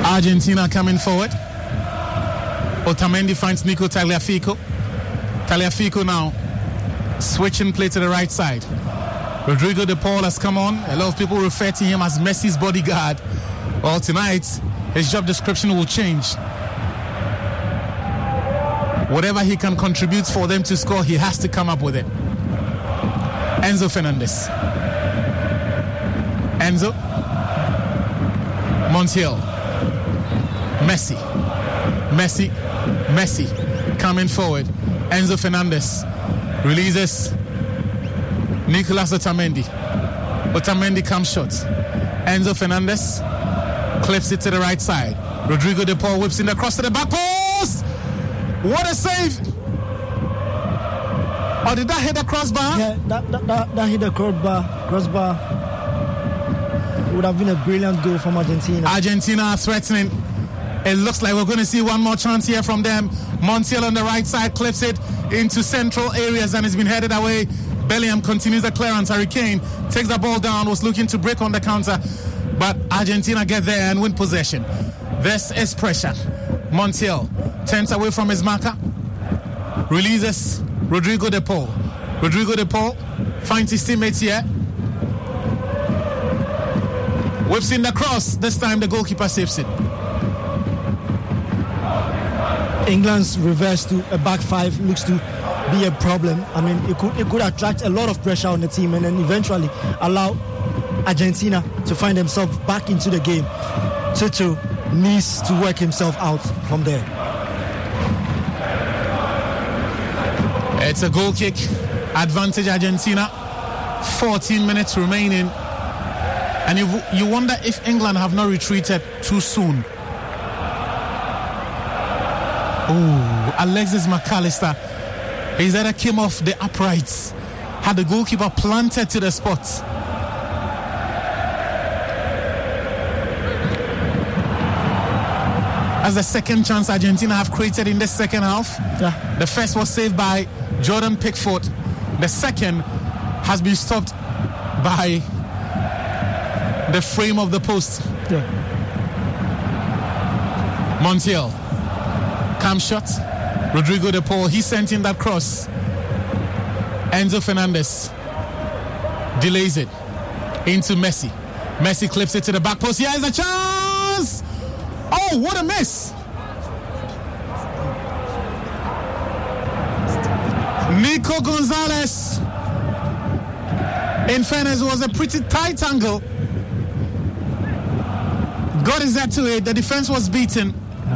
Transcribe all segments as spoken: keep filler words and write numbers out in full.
Argentina coming forward. Otamendi finds Nico Tagliafico. Tagliafico now switching play to the right side. Rodrigo De Paul has come on. A lot of people refer to him as Messi's bodyguard. Well, tonight his job description will change. Whatever he can contribute for them to score, he has to come up with it. Enzo Fernandez. Enzo. Montiel. Messi. Messi. Messi. Coming forward. Enzo Fernandez. Releases Nicolas Otamendi. Otamendi comes short. Enzo Fernandez clips it to the right side. Rodrigo De Paul whips in across to the back post. What a save! Or did that hit the crossbar? Yeah, that, that, that, that hit the crossbar. Crossbar. It would have been a brilliant goal from Argentina. Argentina are threatening. It looks like we're going to see one more chance here from them. Montiel on the right side clips it into central areas and has been headed away. Bellingham continues the clearance. Harry Kane takes the ball down, was looking to break on the counter, but Argentina get there and win possession. This is pressure. Montiel turns away from his marker, releases Rodrigo De Paul. Rodrigo De Paul finds his teammates here. Whips in the cross. This time the goalkeeper saves it. England's reverse to a back five looks to be a problem. I mean, it could it could attract a lot of pressure on the team and then eventually allow Argentina to find themselves back into the game. Chicho needs to work himself out from there. It's a goal kick. Advantage Argentina. fourteen minutes remaining. And you you wonder if England have not retreated too soon. Oh, Alexis McAllister. His header came off the uprights. Had the goalkeeper planted to the spot. As the second chance Argentina have created in the second half. Yeah. The first was saved by Jordan Pickford. The second has been stopped by the frame of the post. Yeah. Montiel. Cam shot. Rodrigo De Paul. He sent in that cross. Enzo Fernandez delays it into Messi. Messi clips it to the back post. Here is a chance. Oh, what a miss. Nico Gonzalez. In fairness, it was a pretty tight angle. Got his head to it. The defense was beaten.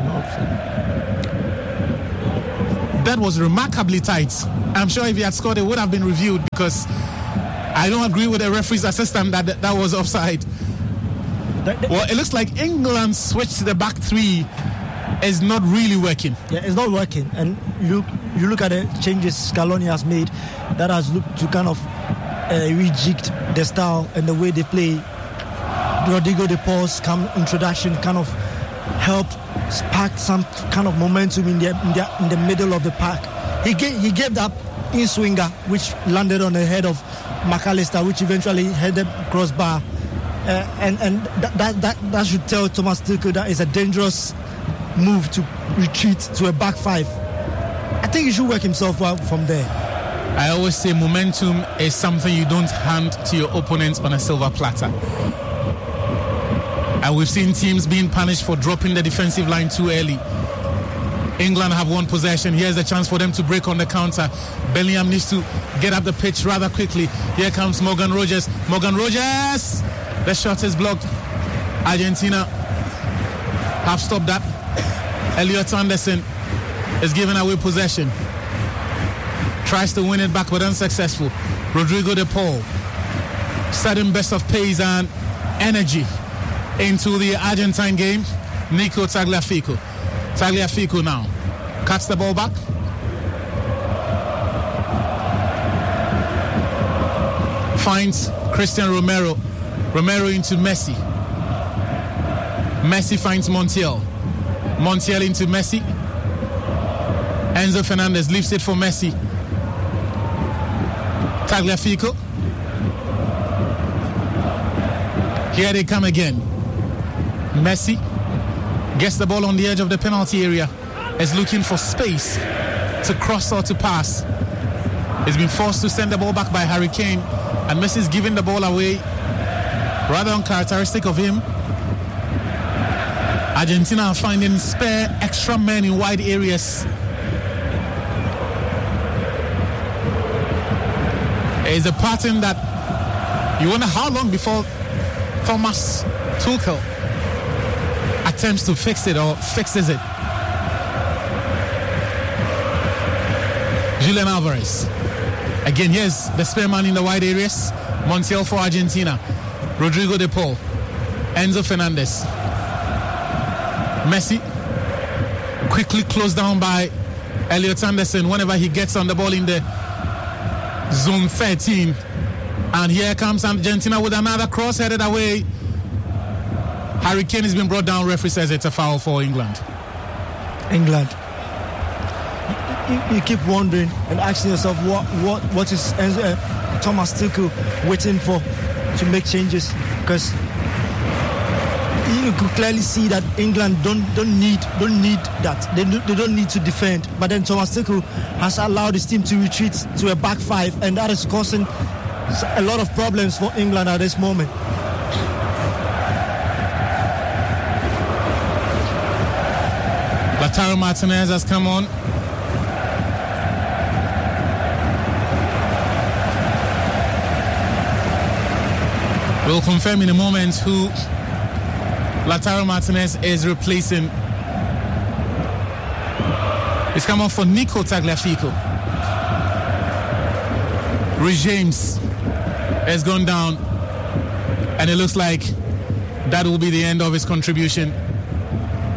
That was remarkably tight. I'm sure if he had scored, it would have been reviewed because I don't agree with the referee's assistant that that, that was offside. Well, it looks like England's switch to the back three is not really working. Yeah, it's not working. And look, you look at the changes Scaloni has made that has looked to kind of uh, rejigged the style and the way they play. Rodrigo De Paul's come introduction kind of helped spark some kind of momentum in the in the, in the middle of the park. He gave he gave that in swinger which landed on the head of McAllister, which eventually headed crossbar. Uh, and and that, that that that should tell Thomas Tuchel that it's a dangerous move to retreat to a back five. I think he should work himself out from there. I always say momentum is something you don't hand to your opponents on a silver platter. And we've seen teams being punished for dropping the defensive line too early. England have won possession. Here's a chance for them to break on the counter. Bellingham needs to get up the pitch rather quickly. Here comes Morgan Rogers. Morgan Rogers! The shot is blocked. Argentina have stopped that. Elliot Anderson is giving away possession. Tries to win it back but unsuccessful. Rodrigo De Paul. Sudden burst of pace and energy into the Argentine game. Nico Tagliafico. Tagliafico now cuts the ball back. Finds Christian Romero. Romero into Messi. Messi finds Montiel. Montiel into Messi. Enzo Fernandez leaves it for Messi. Tagliafico. Here they come again. Messi. Gets the ball on the edge of the penalty area. Is looking for space to cross or to pass. He's been forced to send the ball back by Harry Kane, and Messi's giving the ball away. Rather uncharacteristic of him. Argentina are finding spare extra men in wide areas. It's a pattern that you wonder how long before Thomas Tuchel attempts to fix it or fixes it. Julian Alvarez. Again, here's the spare man in the wide areas. Montiel for Argentina. Rodrigo de Paul. Enzo Fernandez. Messi. Quickly closed down by Elliot Anderson whenever he gets on the ball in the zone thirteen. And here comes Argentina with another cross headed away. Harry Kane has been brought down. Referee says it's a foul for England. England. You, you keep wondering and asking yourself what what what is uh, Thomas Tuchel waiting for to make changes, because you could clearly see that England don't don't need don't need that they do, they don't need to defend, but then Thomas Tuchel has allowed his team to retreat to a back five, and that is causing a lot of problems for England at this moment. Lautaro Martinez has come on. We'll confirm in a moment who Lautaro Martinez is replacing. He's come on for Nico Tagliafico. Rhys James has gone down, and it looks like that will be the end of his contribution